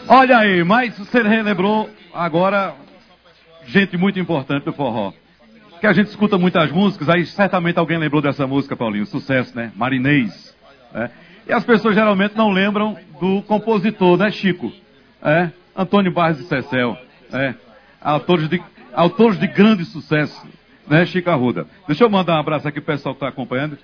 Olha aí, mas você relembrou agora gente muito importante do forró. Que a gente escuta muitas músicas, aí certamente alguém lembrou dessa música, Paulinho, sucesso, né? Marinês. Né? E as pessoas geralmente não lembram do compositor, né, Chico? Antônio Barros de Cecel. Autores de grande sucesso, né, Chico Arruda. Deixa eu mandar um abraço aqui pro pessoal que está acompanhando.